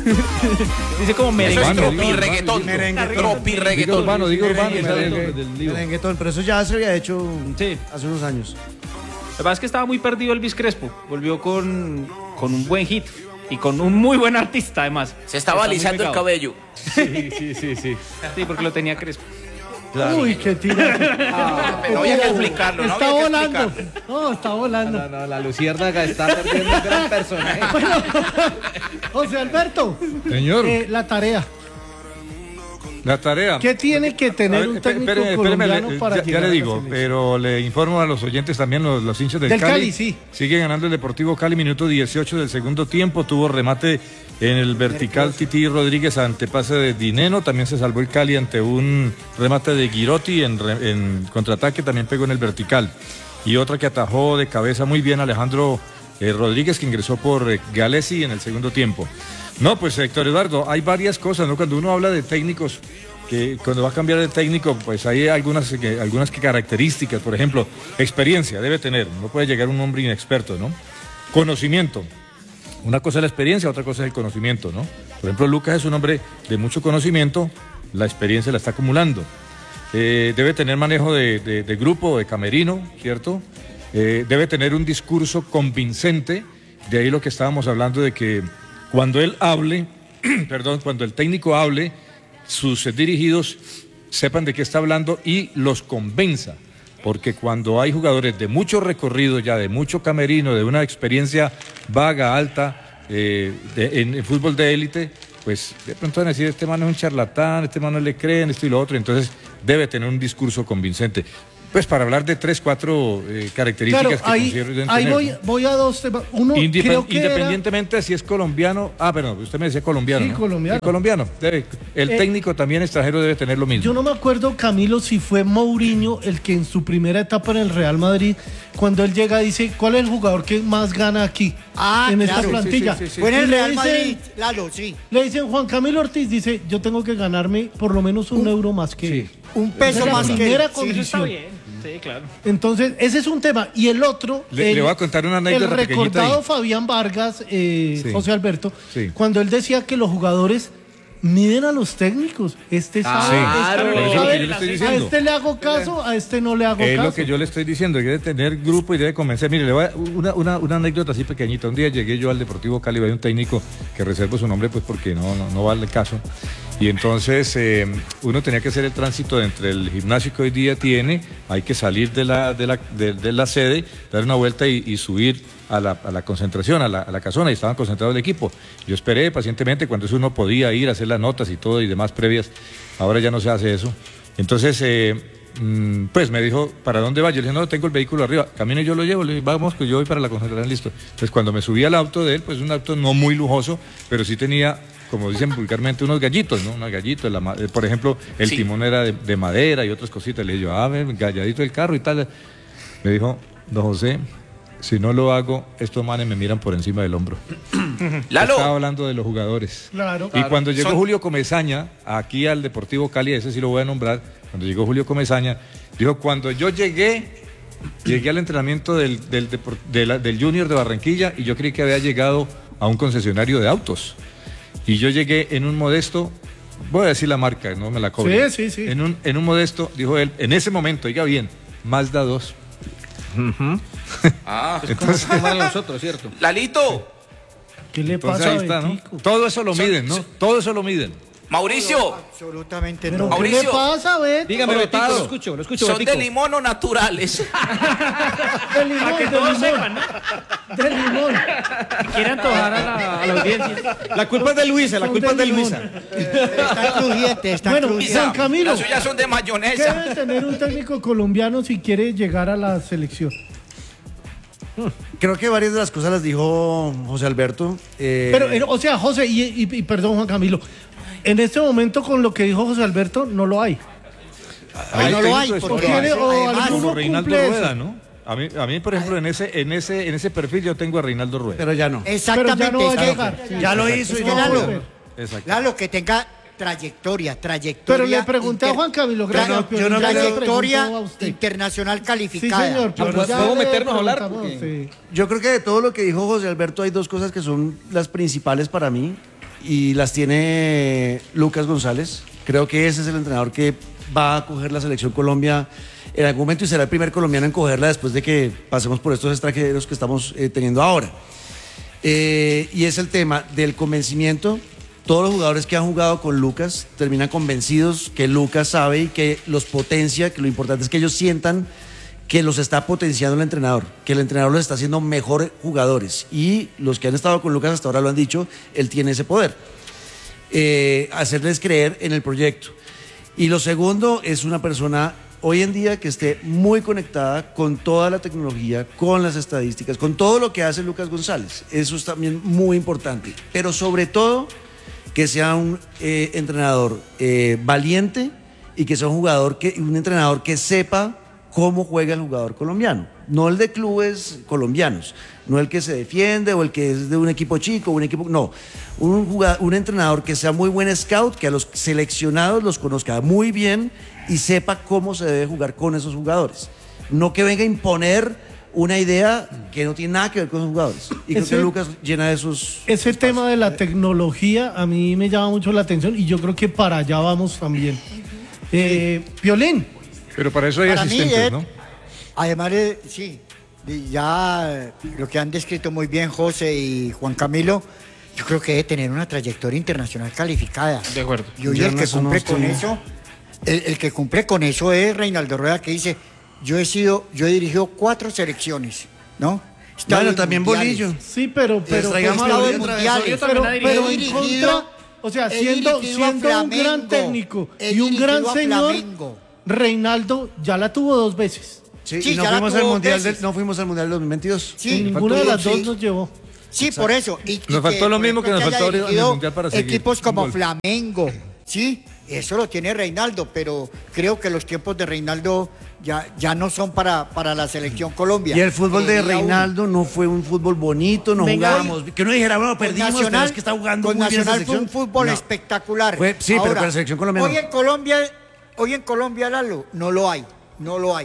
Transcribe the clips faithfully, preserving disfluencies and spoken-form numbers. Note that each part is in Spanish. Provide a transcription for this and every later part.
Dice como merengue. Eso es tropi reggaetón. Tropi Digo reggaetón. urbano, digo urbano. Merengue, sale merengue, del- del lío. merenguetón, pero eso ya se había hecho Sí. hace unos años. Lo que pasa es que estaba muy perdido Elvis Crespo. Volvió con, con un buen hit y con un muy buen artista, además. Se estaba Está muy alisando el pegado. cabello. Sí, sí, sí, sí. Sí, porque lo tenía Crespo. Uy, qué tira. No había que explicarlo, no Está había que volando. explicarlo. No, está volando. No, no, la luciérnaga está perdiendo un gran personaje. José Alberto, Señor, eh, la tarea. la tarea. ¿Qué tiene que A tener ver, un espé- técnico espéreme, espéreme, colombiano le- para ya, ya llegar le a la digo, selección? pero le informo a los oyentes también, los, los hinchas del, Del Cali. Cali, sí. Sigue ganando el Deportivo Cali, minuto dieciocho del segundo tiempo. Tuvo remate en el vertical Titi Rodríguez ante pase de Dineno. También se salvó el Cali ante un remate de Girotti en, re- en contraataque. También pegó en el vertical. Y otra que atajó de cabeza muy bien Alejandro eh, Rodríguez, que ingresó por eh, Galesi en el segundo tiempo. No, pues Héctor Eduardo, hay varias cosas, ¿no? Cuando uno habla de técnicos, que cuando va a cambiar de técnico, pues hay algunas, que- algunas que características. Por ejemplo, experiencia debe tener. No puede llegar un hombre inexperto, ¿no? Conocimiento. Una cosa es la experiencia, otra cosa es el conocimiento, ¿no? Por ejemplo, Lucas es un hombre de mucho conocimiento, la experiencia la está acumulando. Eh, debe tener manejo de, de- de grupo, de camerino, ¿cierto? Eh, debe tener un discurso convincente, de ahí lo que estábamos hablando de que cuando él hable, perdón, cuando el técnico hable, sus dirigidos sepan de qué está hablando y los convenza. Porque cuando hay jugadores de mucho recorrido ya, de mucho camerino, de una experiencia vaga, alta, eh, de- en el fútbol de élite, pues de pronto van a decir, este man es un charlatán, este man no le creen, esto y lo otro. Entonces debe tener un discurso convincente. Pues para hablar de tres, cuatro eh, características Claro, que ahí, considero deben ahí tener, voy, ¿no? voy a dos temas. Uno, Independ- creo que era- independientemente de si es colombiano, ah, perdón, usted me decía colombiano. Sí, ¿no? colombiano. El colombiano, debe- el Eh, técnico también extranjero debe tener lo mismo. Yo no me acuerdo, Camilo, si fue Mourinho el que en su primera etapa en el Real Madrid, cuando él llega, dice, ¿cuál es el jugador que más gana aquí? Ah, en esta claro. plantilla. Sí, sí, sí, sí. Fue en Y el le Real dicen- Madrid, claro, sí. Le dicen, Juan Camilo Ortiz, dice, yo tengo que ganarme por lo menos un, euro más que él. Un Esa peso es la más que primera él. Sí, eso está condición. bien. Sí, claro. Entonces, ese es un tema. Y el otro, Le- el, le voy a contar una anécdota el pequeñita recordado ahí. Fabián Vargas, eh, Sí. José Alberto, Sí. cuando él decía que los jugadores miden a los técnicos. Este sabe, sí. este Claro, no eso es lo sabe, que yo le estoy a diciendo. este le hago caso, a este no le hago Es caso. lo que yo le estoy diciendo, que debe tener grupo y debe convencer. Mire, le voy a, una, una, una anécdota así pequeñita. Un día llegué yo al Deportivo Cali, hay un técnico que reservo su nombre pues porque no, no, no vale el caso. Y entonces eh, uno tenía que hacer el tránsito entre el gimnasio que hoy día tiene, hay que salir de la, de la, de, de la sede, dar una vuelta y, y subir a la, a la concentración, a la, a la casona, y estaban concentrados el equipo. Yo esperé pacientemente cuando eso uno podía ir a hacer las notas y todo y demás previas. Ahora ya no se hace eso. Entonces, eh, mm, pues me dijo, ¿para dónde va? Yo le dije, no, tengo el vehículo arriba. Camino y yo lo llevo. Le dije, vamos, que yo voy para la concentración, listo. Entonces, cuando me subí al auto de él, pues un auto no muy lujoso, pero sí tenía, como dicen vulgarmente, unos gallitos, ¿no? Unos gallitos. La ma- eh, por ejemplo, el Sí. timón era de, de madera y otras cositas. Le dije yo, ah, ven, galladito el carro y tal. Me dijo, don José, si no lo hago, estos manes me miran por encima del hombro. Estaba Lalo, hablando de los jugadores. Claro. Y cuando llegó Son- Julio Comesaña, aquí al Deportivo Cali, ese sí lo voy a nombrar, cuando llegó Julio Comesaña, dijo, cuando yo llegué, llegué al entrenamiento del, del, depor- de la- del Junior de Barranquilla y yo creí que había llegado a un concesionario de autos. Y yo llegué en un modesto, voy a decir la marca, no me la cobren. Sí, sí, sí. En un, en un modesto, dijo él, en ese momento, oiga bien, Mazda dos. ah, Entonces, Como a nosotros, ¿cierto? Lalito, ¿Qué le entonces pasa ahí a está, ¿no? Betico? Todo eso lo Son- miden, ¿no? Todo eso lo miden. Mauricio, Absolutamente ¿Pero no. qué le Mauricio. pasa, Beto? Dígame, Betico, Frotado. lo escucho, lo escucho, son Betico. de limón o naturales. De limón, que de todos limón. sepan, ¿no? De limón. Quiere antojar a la, a la audiencia. La culpa es de Luisa, la Son culpa es de limón. Luisa. Está crujiente, está Bueno, crujiente. San Camilo, Las suyas son de ¿qué mayonesa. debe tener un técnico colombiano si quiere llegar a la selección? Creo que varias de las cosas las dijo José Alberto. eh, Pero, eh, o sea, José, y, y- y perdón, Juan Camilo, en este momento con lo que dijo José Alberto, no lo hay. Ah, no lo hay, técnicos porque tiene- o además- alguno como Reinaldo cumple Rueda, eso. ¿no? A mí, a mí, por ejemplo, en ese, en ese, en ese perfil yo tengo a Reinaldo Rueda. pero ya no. Exactamente. Pero ya no va a es que- llegar. Sí. Ya lo hizo y Es que no va a Lalo, volver. Exacto. Lalo, que tenga trayectoria, trayectoria. Pero le pregunté a Juan Camilo, gracias, Tra- pero yo no ya le trayectoria pregunto a usted. internacional Sí, calificada. señor, pero ¿Podemos ya le meternos a hablar? preguntamos, Porque- sí. Yo creo que de todo lo que dijo José Alberto hay dos cosas que son las principales para mí. y las tiene Lucas González. Creo que ese es el entrenador que va a coger la selección Colombia en algún momento y será el primer colombiano en cogerla después de que pasemos por estos extranjeros que estamos eh, teniendo ahora. Eh, y es el tema del convencimiento. Todos los jugadores que han jugado con Lucas terminan convencidos que Lucas sabe y que los potencia, que lo importante es que ellos sientan que los está potenciando el entrenador, que el entrenador los está haciendo mejores jugadores. Y los que han estado con Lucas hasta ahora lo han dicho, él tiene ese poder. Eh, hacerles creer en el proyecto. Y lo segundo es una persona hoy en día que esté muy conectada con toda la tecnología, con las estadísticas, con todo lo que hace Lucas González. Eso es también muy importante. Pero sobre todo, que sea un eh, entrenador eh, valiente y que sea un jugador que, un entrenador que sepa cómo juega el jugador colombiano, no el de clubes colombianos, no el que se defiende o el que es de un equipo chico, un equipo, no, un, jugador, un entrenador que sea muy buen scout, que a los seleccionados los conozca muy bien y sepa cómo se debe jugar con esos jugadores, no que venga a imponer una idea que no tiene nada que ver con los jugadores. Y creo ese, que Lucas llena esos Ese espacios. tema de la tecnología a mí me llama mucho la atención y yo creo que para allá vamos también. Eh, Piolín. Pero para eso hay Para mí, asistentes, Ed, ¿no? Además, de, sí, de ya lo que han descrito muy bien José y Juan Camilo, yo creo que debe tener una trayectoria internacional calificada. De acuerdo. Y hoy Yo el en que eso no cumple estoy- con eso, el, el que cumple con eso es Reinaldo Rueda, que dice, yo he sido, yo he dirigido cuatro selecciones, ¿no? Estado Bueno, en también mundiales. Bolillo. Sí, pero, pero, traigamos pero, a Estado en Bolillo otra vez. mundiales. pero, también ha pero en dirigido- contra, o sea, he siendo, dirigido a siendo un gran Flamengo, técnico he y un gran dirigido a señor, Flamengo. Reinaldo ya la tuvo dos veces. Sí, Sí, y no ya la fuimos, tuvo al dos mundial del, veces. no fuimos al Mundial del dos mil veintidós. Sí, En ninguna de las sí. dos nos llevó. Sí, por eso. Y, y Nos faltó que, lo por mismo que nos haya faltó ahora en el dirigido Mundial para seguir. equipos como Gol. Flamengo, ¿sí? Eso lo tiene Reinaldo, pero creo que los tiempos de Reinaldo ya, ya no son para, para la selección Colombia. Y el fútbol de Creería uno. Reinaldo no fue un fútbol bonito, no Venga, jugábamos. Que uno dijera, bueno, Con perdimos, pero Nacional, es que está jugando con muy bien esa Nacional fue selección. un fútbol No. espectacular. Fue- sí, pero Ahora, con la selección colombiana Hoy no. en Colombia, hoy en Colombia, Lalo, no lo hay, no lo hay.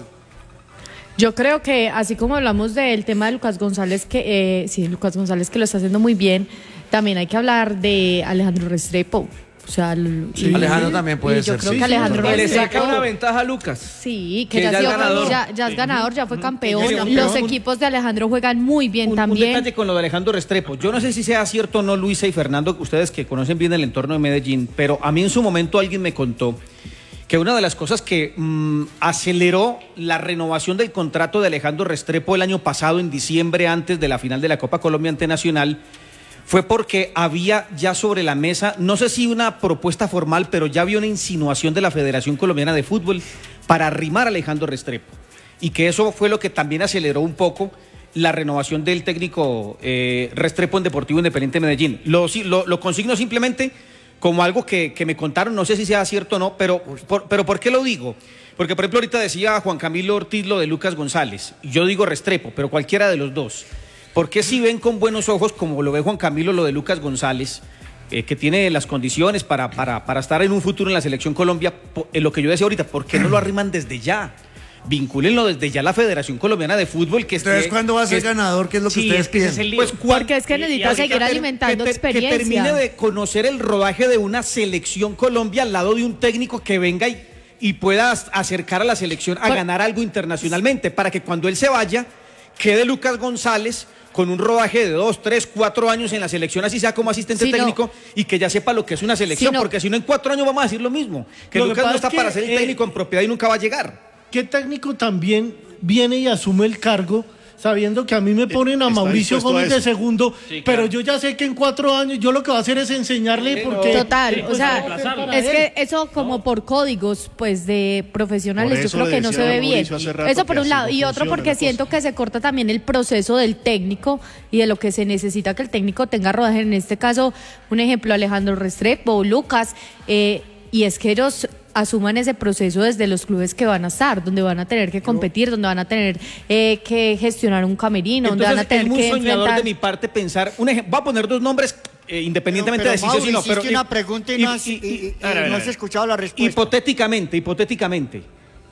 Yo creo que así como hablamos del tema de Lucas González, que eh, sí, Lucas González que lo está haciendo muy bien, también hay que hablar de Alejandro Restrepo. O sea, el- y- Alejandro también puede y yo ser, creo sí, que sí, Alejandro Que le Restrepo, saca una ventaja a Lucas. sí, que, que ya, ya ha es sido- ganador. ya, ya es ganador, ya fue campeón. Ya es campeón. Los equipos de Alejandro juegan muy bien Un, un también. detalle con lo de Alejandro Restrepo. Yo no sé si sea cierto o no, Luisa y Fernando, ustedes que conocen bien el entorno de Medellín, pero a mí en su momento alguien me contó que una de las cosas que mm, aceleró la renovación del contrato de Alejandro Restrepo el año pasado, en diciembre, antes de la final de la Copa Colombia ante Nacional, fue porque había ya sobre la mesa, no sé si una propuesta formal, pero ya había una insinuación de la Federación Colombiana de Fútbol para arrimar a Alejandro Restrepo. Y que eso fue lo que también aceleró un poco la renovación del técnico eh, Restrepo en Deportivo Independiente de Medellín. Lo, lo, lo consigno simplemente como algo que, que me contaron, no sé si sea cierto o no, pero por, pero ¿por qué lo digo? Porque, por ejemplo, ahorita decía Juan Camilo Ortiz lo de Lucas González, yo digo Restrepo, pero cualquiera de los dos. ¿Por qué si ven con buenos ojos, como lo ve Juan Camilo, lo de Lucas González, eh, que tiene las condiciones para, para, para estar en un futuro en la Selección Colombia, po- en lo que yo decía ahorita, ¿por qué no lo arriman desde ya? Vincúlenlo desde ya a la Federación Colombiana de Fútbol. Que Entonces, esté- ¿cuándo va a ser que- ganador? ¿Qué es lo que Sí, ustedes es que ese es piden? el lío. Pues, ¿cuán- Porque es que y- necesita y seguir ahorita ter- alimentando que, ter- que experiencia. termine de conocer el rodaje de una selección Colombia al lado de un técnico que venga y, y pueda as- acercar a la selección a Pa- ganar algo internacionalmente, para que cuando él se vaya, quede Lucas González con un rodaje de dos, tres, cuatro años en la selección, así sea como asistente Sí, no. técnico, y que ya sepa lo que es una selección, Sí, no. porque si no en cuatro años vamos a decir lo mismo, que Lo que Lucas no pasa está es que, para ser el eh, técnico en propiedad y nunca va a llegar. ¿Qué técnico también viene y asume el cargo sabiendo que a mí me ponen a está Mauricio dispuesto a Gómez de eso. segundo, Sí, pero claro. yo ya sé que en cuatro años yo lo que voy a hacer es enseñarle porque... Total, Sí, o pues, sea, reemplazarlo. es que eso como por códigos pues de profesionales Por yo eso creo le que no se decía ve a bien. Mauricio hace rato Eso por que un así lado no y otro funciona porque la siento cosa. que se corta también el proceso del técnico y de lo que se necesita que el técnico tenga rodaje. En este caso, un ejemplo, Alejandro Restrepo, Lucas, eh, y es que ellos asuman ese proceso desde los clubes que van a estar, donde van a tener que competir, donde van a tener eh, que gestionar un camerino, donde van a Entonces tener es muy que soñador enfrentar... de mi parte pensar, un ejemplo, voy a poner dos nombres eh, independientemente Pero, de pero, si sí o si no, Mauro, pero hiciste una pregunta y no has, y- y- y a ver, a ver, no a has ver. escuchado la respuesta. Hipotéticamente, hipotéticamente,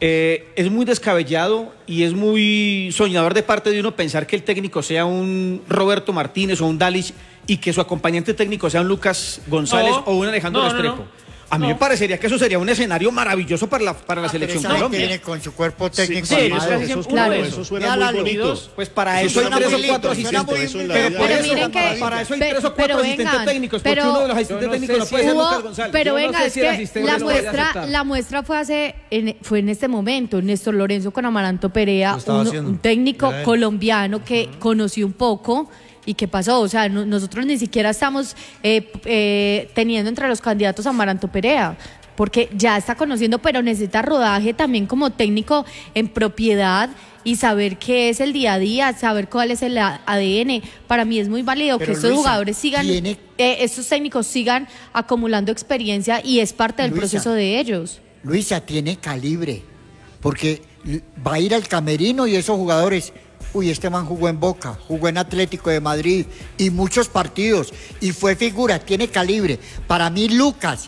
Eh, es muy descabellado y es muy soñador de parte de uno pensar que el técnico sea un Roberto Martínez o un Dalic y que su acompañante técnico sea un Lucas González No, o un Alejandro no, no, Restrepo. no. A mí No. me parecería que eso sería un escenario maravilloso para la, para la Ah, pero selección esa gente Colombia. viene con su cuerpo técnico sí, armado. eso es Eso, Claro. eso, eso suena Véala, muy bonito. Unidos, Pues para Eso eso hay suena tres muy o cuatro lindo, suena muy asistentes. eso en la lindo. Pero vida por Pero eso, miren que- para eso hay pe- tres o cuatro pero asistentes vengan, técnicos, porque pero- uno de los asistentes Yo no técnicos sé no si puede ser Hubo- Lucas González. pero Yo no venga, sé es si el que asistente la lo vaya a muestra, aceptar. la muestra fue hace, en- fue en este momento, Néstor Lorenzo con Amaranto Perea, Lo estaba uno- haciendo. un técnico Era él. colombiano que conoció un poco. ¿Y qué pasó? O sea, no- nosotros ni siquiera estamos eh, eh, teniendo entre los candidatos a Amaranto Perea, porque ya está conociendo, pero necesita rodaje también como técnico en propiedad y saber qué es el día a día, saber cuál es el A D N. Para mí es muy válido Pero que estos Luisa, jugadores sigan, tiene- eh, estos técnicos sigan acumulando experiencia y es parte del Luisa. proceso de ellos. Luisa tiene calibre, porque l- va a ir al camerino y esos jugadores, uy, este man jugó en Boca, jugó en Atlético de Madrid y muchos partidos y fue figura, tiene calibre. Para mí Lucas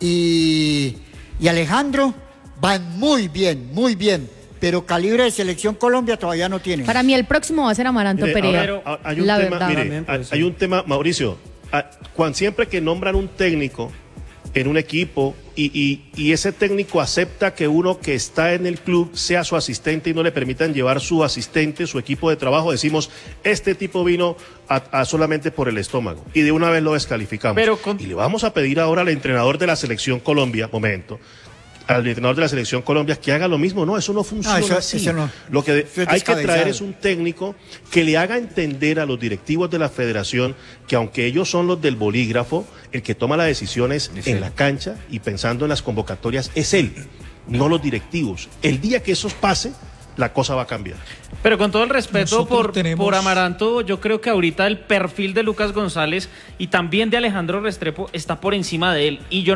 y, y Alejandro van muy bien, muy bien, pero calibre de selección Colombia todavía no tiene. Para mí el próximo va a ser Amaranto Mire, Perea, ahora, hay un la tema, verdad. mire, También puede hay, ser. hay un tema, Mauricio, ah, cuando siempre que nombran un técnico en un equipo y, y, y ese técnico acepta que uno que está en el club sea su asistente y no le permitan llevar su asistente, su equipo de trabajo, decimos, este tipo vino a, a solamente por el estómago y de una vez lo descalificamos. Pero con- Y le vamos a pedir ahora al entrenador de la selección Colombia, momento, al entrenador de la selección Colombia que haga lo mismo. No, eso no funciona eso- así. eso no. Lo que Eso es hay que traer descabellado. es un técnico que le haga entender a los directivos de la federación que aunque ellos son los del bolígrafo, el que toma las decisiones en la cancha y pensando en las convocatorias es él, no los directivos. El día que eso pase, la cosa va a cambiar. Pero con todo el respeto Nosotros por, tenemos- por Amaranto, yo creo que ahorita el perfil de Lucas González y también de Alejandro Restrepo está por encima de él. Y yo